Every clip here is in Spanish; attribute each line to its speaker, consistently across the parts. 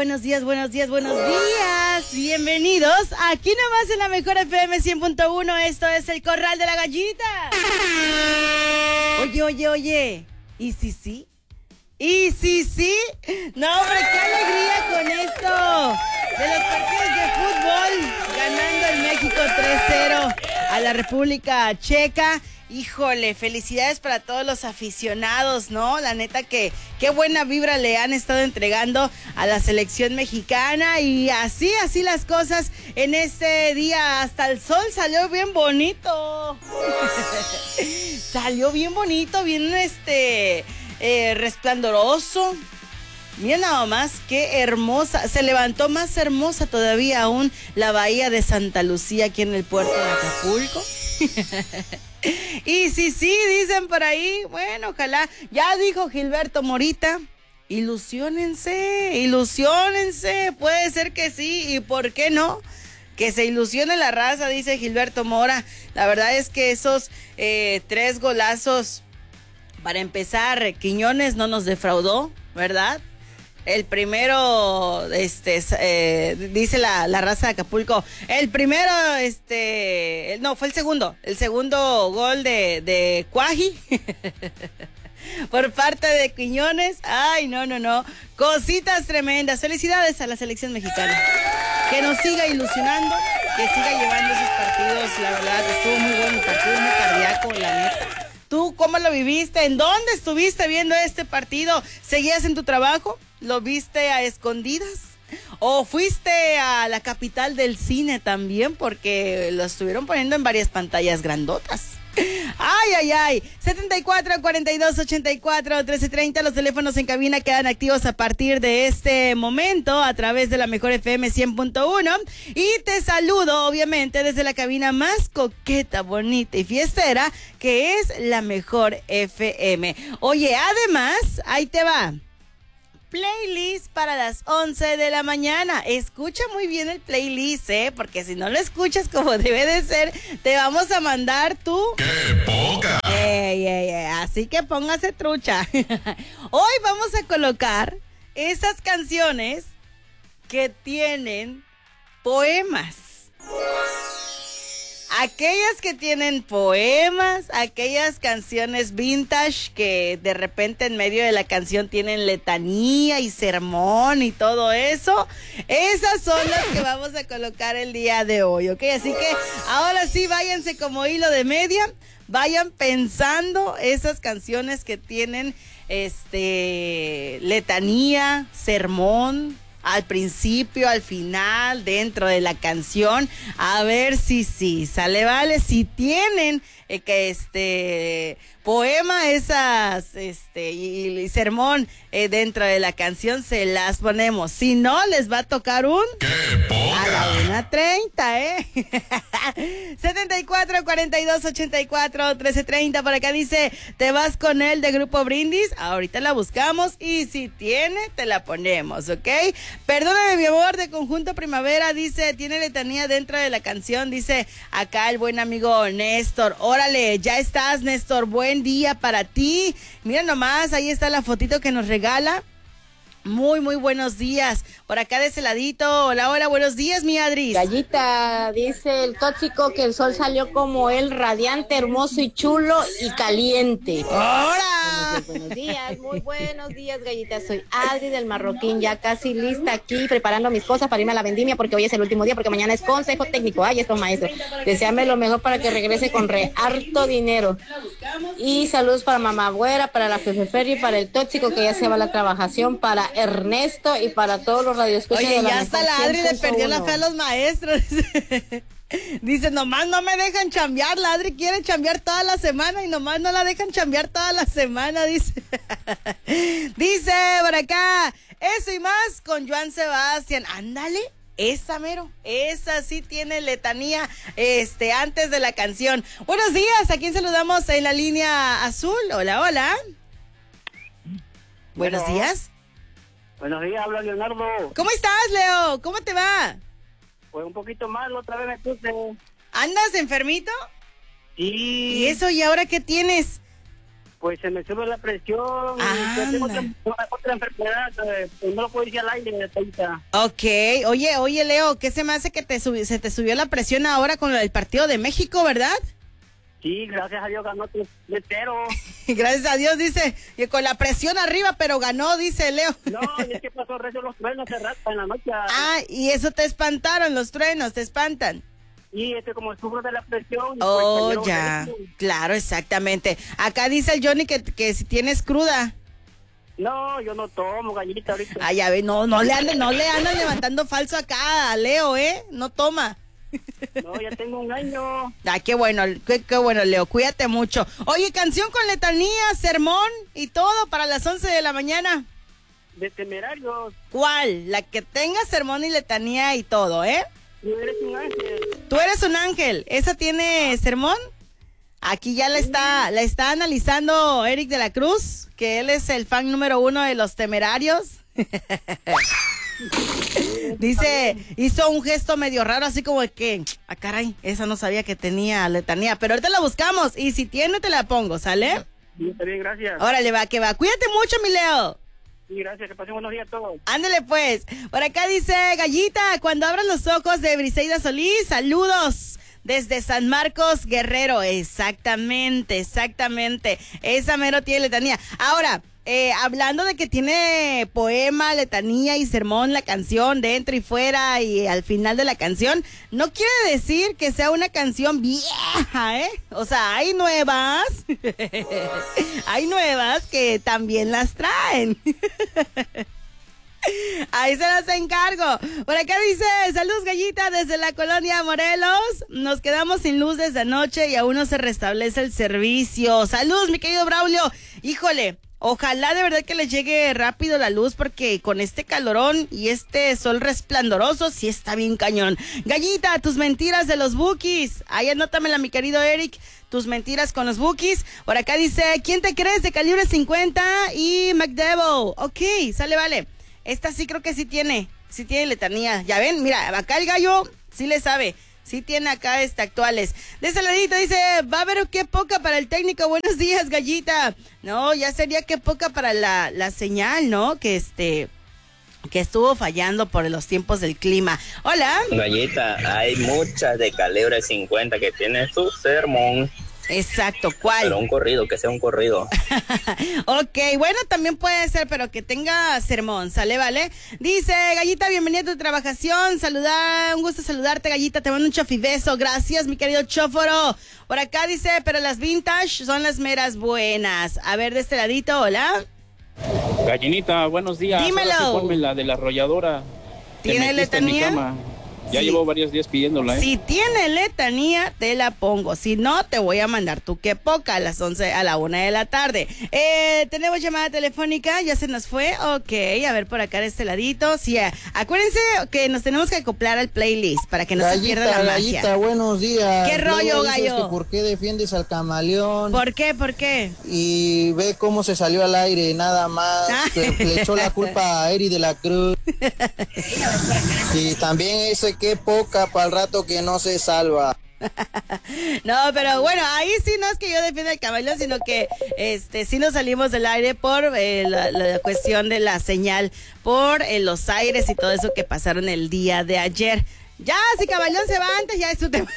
Speaker 1: buenos días. Bienvenidos aquí nomás en la mejor FM 100.1. Esto es el Corral de la Gallita. Oye. ¿Y si sí? No, hombre, qué alegría con esto. De los partidos de fútbol, ganando el México 3-0 a la República Checa. Híjole, felicidades para todos los aficionados, ¿no? La neta que qué buena vibra le han estado entregando a la selección mexicana y así las cosas en este día. Hasta el sol salió bien bonito. Salió bien bonito, bien resplandoroso. Mira nada más, qué hermosa. Se levantó más hermosa todavía aún la bahía de Santa Lucía aquí en el puerto de Acapulco. Y sí, dicen por ahí, bueno, ojalá, ya dijo Gilberto Morita, ilusiónense, puede ser que sí, y por qué no, que se ilusione la raza, dice Gilberto Mora. La verdad es que esos 3 golazos, para empezar, Quiñones no nos defraudó, ¿verdad? El primero, dice la raza de Acapulco, el primero, no, fue el segundo gol de Cuaji, por parte de Quiñones. Ay, no, cositas tremendas. Felicidades a la selección mexicana, que nos siga ilusionando, que siga llevando esos partidos. La verdad, estuvo muy bueno el partido, muy cardíaco, la neta. ¿Tú cómo lo viviste? ¿En dónde estuviste viendo este partido? ¿Seguías en tu trabajo? ¿Lo viste a escondidas? ¿O fuiste a la capital del cine también? Porque lo estuvieron poniendo en varias pantallas grandotas. Ay. 74 42 84 1330. Los teléfonos en cabina quedan activos a partir de este momento a través de la mejor FM 100.1. Y te saludo, obviamente, desde la cabina más coqueta, bonita y fiestera, que es la mejor FM. Oye, además, ahí te va. Playlist para las 11 de la mañana. Escucha muy bien el playlist, porque si no lo escuchas como debe de ser, te vamos a mandar tu...
Speaker 2: ¡Qué poca!
Speaker 1: Así que póngase trucha. Hoy vamos a colocar esas canciones que tienen poemas. Aquellas que tienen poemas, aquellas canciones vintage que de repente en medio de la canción tienen letanía y sermón y todo eso. Esas son las que vamos a colocar el día de hoy, ¿ok? Así que ahora sí, váyanse como hilo de media, vayan pensando esas canciones que tienen letanía, sermón, al principio, al final, dentro de la canción, a ver si sale, vale, si tienen poema, esas, y sermón dentro de la canción, se las ponemos. Si no, les va a tocar un...
Speaker 2: ¡Qué poca!
Speaker 1: A la 1:30, 74 42 84 1330. Por acá dice, te vas con él de Grupo Brindis. Ahorita la buscamos y si tiene, te la ponemos, ¿ok? Perdóname, mi amor, de Conjunto Primavera, dice, tiene letanía dentro de la canción, dice acá el buen amigo Néstor. Órale, ya estás, Néstor, buen día para ti. Mira nomás, ahí está la fotito que nos regala. Muy buenos días. Por acá de ese ladito. Hola, buenos días, mi Adris.
Speaker 3: Gallita, dice el tóxico que el sol salió como él, radiante, hermoso y chulo y caliente.
Speaker 1: ¡Hola!
Speaker 3: Muy buenos días, Gallita. Soy Adri del Marroquín, ya casi lista aquí, preparando mis cosas para irme a la vendimia, porque hoy es el último día, porque mañana es consejo técnico. Ay, esto, maestro. Deseame lo mejor para que regrese con harto dinero. Y saludos para Mamá Güera, para la Fefe Ferry, para el tóxico que ya se va a la trabajación, para Ernesto y para todos los radioescuchas.
Speaker 1: Oye, ya hasta la Adri le perdió la fe a los maestros. Dice, nomás no me dejan chambear. La Adri quiere chambear toda la semana y nomás no la dejan chambear toda la semana, dice. Dice por acá, eso y más con Joan Sebastián. Ándale, esa mero, esa sí tiene letanía antes de la canción. Buenos días, ¿a quién saludamos en la línea azul? Hola. Buenos días.
Speaker 4: Buenos días, habla Leonardo.
Speaker 1: ¿Cómo estás, Leo? ¿Cómo te va?
Speaker 4: Pues un poquito mal, otra vez me puse.
Speaker 1: ¿Andas enfermito?
Speaker 4: Sí.
Speaker 1: ¿Y eso? ¿Y ahora qué tienes?
Speaker 4: Pues se me sube la presión. Yo tengo otra enfermedad. Pues no lo puedo decir al aire ahorita.
Speaker 1: Ok. Oye, Leo, ¿qué se me hace que se te subió la presión ahora con el partido de México, verdad?
Speaker 4: Sí, gracias a Dios ganó 3-0.
Speaker 1: Gracias a Dios, dice, y con la presión arriba, pero ganó, dice Leo.
Speaker 4: No, y es que pasó recio los truenos hace rato en la noche.
Speaker 1: Y eso te espantaron, los truenos, te espantan.
Speaker 4: Y como sufro de la presión.
Speaker 1: Oh,
Speaker 4: pues,
Speaker 1: ya, claro, exactamente. Acá dice el Johnny que si tienes cruda.
Speaker 4: No, yo no tomo, gallita, ahorita.
Speaker 1: Ay, ya ve, no le andan levantando falso acá a Leo, no toma.
Speaker 4: No, ya tengo un año.
Speaker 1: Qué bueno, qué bueno, Leo, cuídate mucho. Oye, canción con letanía, sermón y todo para las 11 de la mañana.
Speaker 4: De Temerarios.
Speaker 1: ¿Cuál? La que tenga sermón y letanía y todo,
Speaker 4: Tú eres un ángel.
Speaker 1: Tú eres un ángel. ¿Esa tiene sermón? Aquí ya la está analizando Eric de la Cruz, que él es el fan número 1 de los Temerarios. Dice, hizo un gesto medio raro, así como de que, caray, esa no sabía que tenía letanía, pero ahorita la buscamos y si tiene te la pongo, ¿sale?
Speaker 4: Sí, está bien, gracias.
Speaker 1: Órale, va, que va. Cuídate mucho, mi Leo.
Speaker 4: Sí, gracias, que pasen buenos días a todos.
Speaker 1: Ándale pues. Por acá dice Gallita, cuando abran los ojos de Briseida Solís, saludos desde San Marcos, Guerrero. Exactamente. Esa mero tiene letanía. Ahora, hablando de que tiene poema, letanía y sermón, la canción dentro y fuera y al final de la canción, no quiere decir que sea una canción vieja, O sea, hay nuevas, hay nuevas que también las traen. Ahí se las encargo. Por acá dice, saludos Gallita desde la colonia Morelos. Nos quedamos sin luz desde anoche y aún no se restablece el servicio. Saludos, mi querido Braulio. Híjole, ojalá de verdad que les llegue rápido la luz porque con este calorón y este sol resplandoroso sí está bien cañón. Gallita, tus mentiras de los Bukis. Ahí anótamela, mi querido Eric. Tus mentiras con los Bukis. Por acá dice, ¿quién te crees? De Calibre 50 y McDevil. Ok, sale, vale. Esta sí creo que sí tiene letanía. Ya ven, mira, acá el gallo sí le sabe. Sí tiene acá actuales. De ese ladito dice, va a haber qué poca para el técnico. Buenos días, Gallita. No, ya sería qué poca para la señal, ¿no? Que estuvo fallando por los tiempos del clima. Hola.
Speaker 5: Gallita, hay muchas de Calibre 50 que tienen su sermón.
Speaker 1: Exacto, ¿cuál?
Speaker 5: Pero un corrido, que sea un corrido.
Speaker 1: Ok, bueno, también puede ser, pero que tenga sermón, ¿sale, vale? Dice, Gallita, bienvenida a tu trabajación, un gusto saludarte, Gallita, te mando un chofibeso, gracias, mi querido chóforo. Por acá dice, pero las vintage son las meras buenas. A ver, de este ladito, hola.
Speaker 6: Gallinita, buenos días.
Speaker 1: Dímelo.
Speaker 6: Ahora sí, ponme la de la arrolladora.
Speaker 1: ¿Tiene letanía?
Speaker 6: Ya
Speaker 1: Sí.
Speaker 6: llevo varios días pidiéndola,
Speaker 1: Si tiene letanía, te la pongo. Si no, te voy a mandar tu que poca a las 11, a la 1 de la tarde. Tenemos llamada telefónica, ya se nos fue. Ok, a ver por acá de este ladito. Sí, acuérdense que nos tenemos que acoplar al playlist para que no se pierda la magia.
Speaker 7: Gallita, buenos días.
Speaker 1: ¿Qué rollo,
Speaker 7: Luego dices
Speaker 1: gallo?
Speaker 7: que ¿por qué defiendes al camaleón?
Speaker 1: ¿Por qué?
Speaker 7: Y ve cómo se salió al aire, nada más. Le echó la culpa a Eri de la Cruz. Y también ese qué poca para el rato que no se salva.
Speaker 1: No, pero bueno, ahí sí no es que yo defienda al camaleón, sino que sí nos salimos del aire por la cuestión de la señal, por los aires y todo eso que pasaron el día de ayer. Ya, si camaleón se va antes, ya es su tema.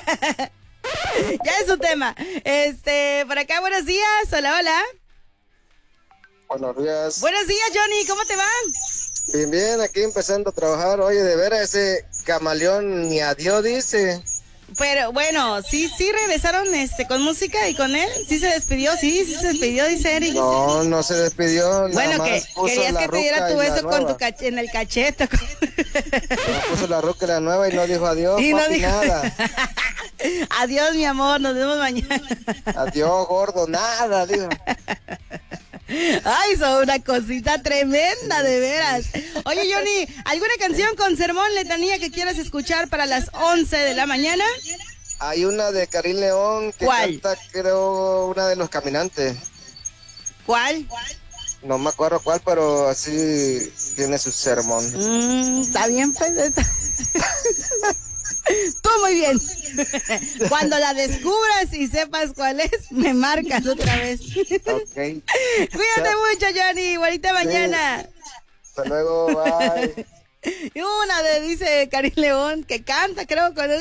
Speaker 1: Ya es su tema. Por acá, buenos días. Hola.
Speaker 7: Buenos días.
Speaker 1: Buenos días, Johnny, ¿cómo te va?
Speaker 7: Bien, aquí empezando a trabajar. Oye, de veras, ese camaleón ni adiós dice.
Speaker 1: Pero bueno, sí regresaron con música y con él. Sí se despidió, dice Eric.
Speaker 7: No se despidió.
Speaker 1: Bueno,
Speaker 7: nada
Speaker 1: que
Speaker 7: más puso
Speaker 1: querías
Speaker 7: la
Speaker 1: que te diera
Speaker 7: ruca
Speaker 1: tu
Speaker 7: y la
Speaker 1: beso con
Speaker 7: nueva.
Speaker 1: en el cachete.
Speaker 7: Puso la ruca y la nueva y no dijo adiós,
Speaker 1: Y no
Speaker 7: papi,
Speaker 1: dijo-
Speaker 7: nada.
Speaker 1: Adiós, mi amor, nos vemos mañana.
Speaker 7: Adiós, gordo, nada, dijo.
Speaker 1: Ay, son una cosita tremenda, de veras. Oye, Johnny, ¿alguna canción con sermón, letanía que quieras escuchar para las 11 de la mañana?
Speaker 7: Hay una de Karim León que
Speaker 1: ¿Cuál?
Speaker 7: canta, creo, una de Los Caminantes.
Speaker 1: ¿Cuál?
Speaker 7: No me acuerdo cuál, pero así tiene su sermón.
Speaker 1: Está bien, pues. Tú muy bien. Cuando la descubras y sepas cuál es, me marcas otra vez.
Speaker 7: Ok.
Speaker 1: Cuídate mucho, Johnny. Bonita mañana.
Speaker 7: Hasta luego, bye.
Speaker 1: Y dice Karim León, que canta, creo. Hola,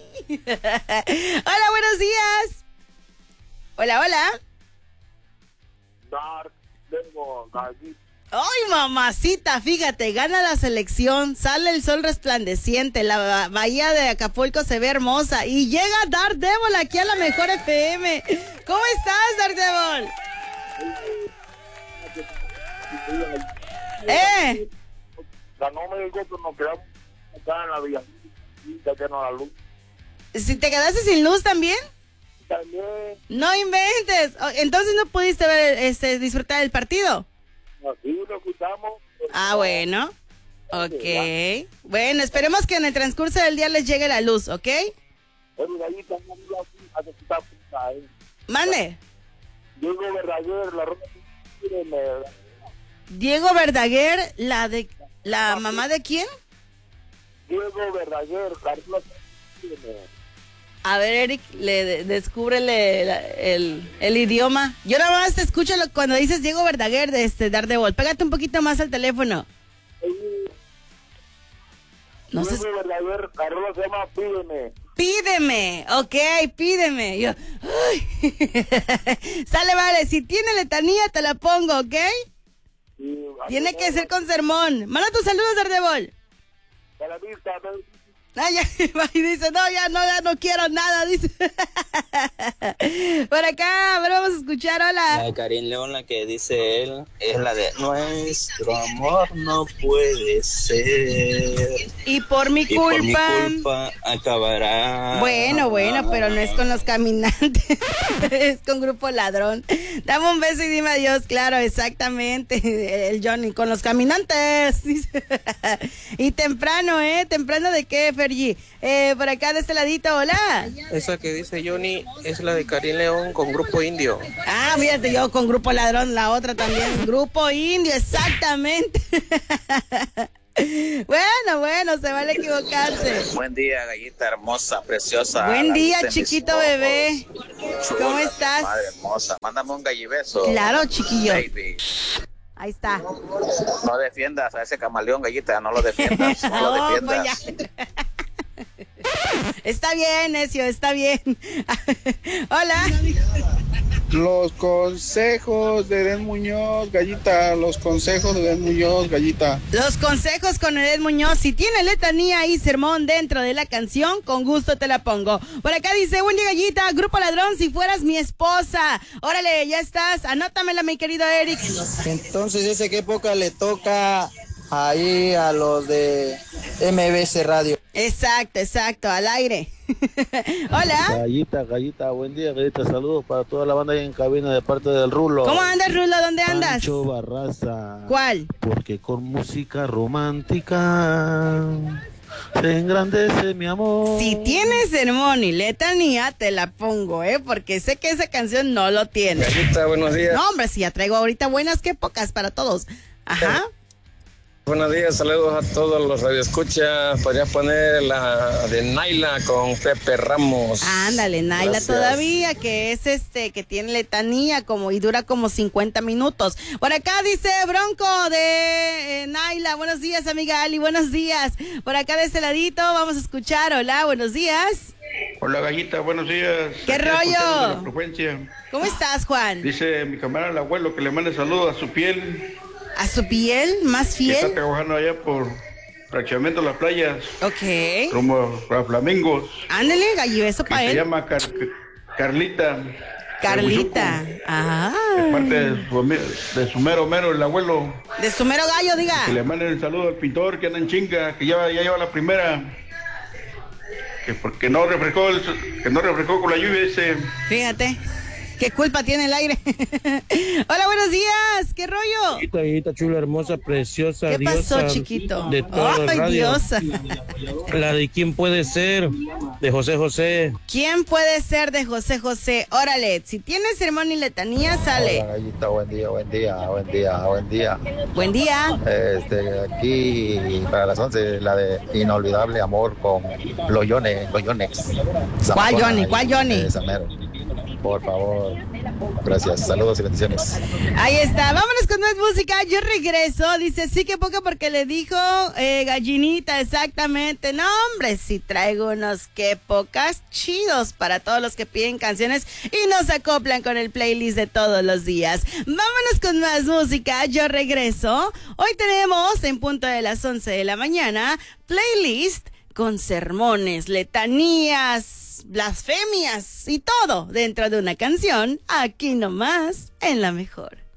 Speaker 1: buenos días. Hola. Ay, mamacita, fíjate, gana la selección, sale el sol resplandeciente, la bahía de Acapulco se ve hermosa y llega Daredevil aquí a la Mejor FM. ¿Cómo estás, Daredevil?
Speaker 8: Ganó México, pero nos quedamos acá en la vía, ya no la luz.
Speaker 1: ¿Si te quedaste sin luz también?
Speaker 8: También.
Speaker 1: No inventes. Entonces no pudiste ver, disfrutar del partido.
Speaker 8: Así lo escuchamos.
Speaker 1: Ah, bueno. Ok. Bueno, esperemos que en el transcurso del día les llegue la luz, ¿ok? Mande.
Speaker 8: Diego Verdaguer, la ropa.
Speaker 1: Diego Verdaguer, ¿la mamá de quién?
Speaker 8: Diego Verdaguer, Carlos.
Speaker 1: A ver, Eric, descúbrele el idioma. Yo nada más te escucho cuando dices Diego Verdaguer de Daredevil. Pégate un poquito más al teléfono. No sé.
Speaker 8: Diego Verdaguer, Carlos se llama Pídeme.
Speaker 1: Pídeme, ok, pídeme. Yo, sale, vale, si tiene letanía te la pongo, ¿ok?
Speaker 8: Sí,
Speaker 1: tiene que ser con sermón. Manda tus saludos, Daredevil.
Speaker 8: A la vista,
Speaker 1: Ah, ya, y dice, ya no quiero nada, dice. Por acá, a ver, vamos a escuchar, hola.
Speaker 5: La de Karim León, la que dice él, es la de nuestro amor no puede ser.
Speaker 1: Y por mi culpa
Speaker 5: acabará.
Speaker 1: Bueno, pero no es con los caminantes, es con Grupo Ladrón. Dame un beso y dime adiós, claro, exactamente, el Johnny, con los caminantes. Y temprano, ¿temprano de qué, Fergie? Por acá de este ladito, hola.
Speaker 9: Esa que dice Johnny es la de Karim León con Grupo Indio.
Speaker 1: Ah, fíjate, yo con Grupo Ladrón, la otra también, Grupo Indio, exactamente. Bueno, se vale equivocarse.
Speaker 10: Buen día, gallita hermosa, preciosa.
Speaker 1: Buen día, chiquito bebé.
Speaker 10: Chula,
Speaker 1: ¿Cómo estás?
Speaker 10: Madre hermosa, mándame un gallibeso.
Speaker 1: Claro, chiquillo.
Speaker 10: Baby.
Speaker 1: Ahí está.
Speaker 10: No defiendas a ese camaleón, gallita, no lo defiendas. No lo defiendas.
Speaker 1: Pues está bien, necio, está bien. Hola.
Speaker 11: Los consejos de Edén Muñoz, gallita. Los consejos de Edén Muñoz, gallita.
Speaker 1: Los consejos con Edén Muñoz. Si tiene letanía y sermón dentro de la canción, con gusto te la pongo. Por acá dice, buen día, gallita. Grupo Ladrón, si fueras mi esposa. Órale, ya estás. Anótamela, mi querido Eric.
Speaker 7: Entonces, ¿ese qué época le toca ahí a los de MBC Radio?
Speaker 1: Exacto, al aire. Hola.
Speaker 12: Gallita, buen día, gallita, saludos para toda la banda ahí en cabina de parte del Rulo.
Speaker 1: ¿Cómo andas, Rulo? ¿Dónde andas?
Speaker 12: Pancho Barraza.
Speaker 1: ¿Cuál?
Speaker 12: Porque con música romántica se engrandece mi amor.
Speaker 1: Si tienes sermón y letanía, te la pongo, porque sé que esa canción no lo tiene.
Speaker 13: Gallita, buenos días.
Speaker 1: No, hombre, si ya traigo ahorita buenas, qué pocas para todos. Ajá.
Speaker 13: Buenos días, saludos a todos los radioescuchas. Podría poner la de Naila con Pepe Ramos.
Speaker 1: Ándale, Naila. Gracias. Todavía, que es que tiene letanía y dura como 50 minutos. Por acá dice Bronco de Naila. Buenos días, amiga Ali, buenos días. Por acá de este ladito vamos a escuchar. Hola, buenos días.
Speaker 11: Hola, gallita, buenos días.
Speaker 1: ¿Qué
Speaker 11: aquí
Speaker 1: rollo?
Speaker 11: Frecuencia.
Speaker 1: ¿Cómo estás, Juan?
Speaker 11: Dice mi camarada el abuelo que le mande saludos a su piel.
Speaker 1: ¿A su piel? ¿Más fiel?
Speaker 11: Que está trabajando allá por fraccionamiento de las playas.
Speaker 1: Ok.
Speaker 11: Como para Flamingos.
Speaker 1: Ándale, gallibeso para él.
Speaker 11: Se llama Carlita.
Speaker 1: Carlita. Ah.
Speaker 11: Es parte de su mero, el abuelo.
Speaker 1: De su mero gallo, diga.
Speaker 11: Que le manden el saludo al pintor que anda en chinga, que ya lleva la primera. Que porque no refrescó con la lluvia ese.
Speaker 1: Fíjate. ¿Qué culpa tiene el aire? Hola, buenos días. ¿Qué rollo?
Speaker 14: Hijita chula, hermosa, preciosa,
Speaker 1: ¿Qué
Speaker 14: diosa
Speaker 1: pasó, chiquito?
Speaker 14: de todo el
Speaker 1: Ay,
Speaker 14: radio.
Speaker 1: diosa.
Speaker 14: La de ¿Quién puede ser? De José José.
Speaker 1: ¿Quién puede ser de José José? Órale, si tienes sermón y letanía, sale.
Speaker 15: Hola, Gallita, buen día.
Speaker 1: Buen día.
Speaker 15: Aquí para las 11, la de Inolvidable Amor con Loyonex.
Speaker 1: ¿Cuál Johnny?
Speaker 15: Por favor. Gracias. Saludos y bendiciones.
Speaker 1: Ahí está. Vámonos con más música. Yo regreso. Dice, sí que poca porque le dijo gallinita, exactamente. No, hombre, sí traigo unos que pocas chidos para todos los que piden canciones y nos acoplan con el playlist de todos los días. Vámonos con más música. Yo regreso. Hoy tenemos en punto de las 11 de la mañana playlist con sermones, letanías, blasfemias y todo dentro de una canción, aquí nomás en La Mejor.